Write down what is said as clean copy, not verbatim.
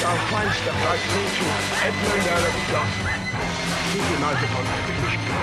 our fine stuff like nature, Edmund Earl of Johnson. Keep your eyes upon that.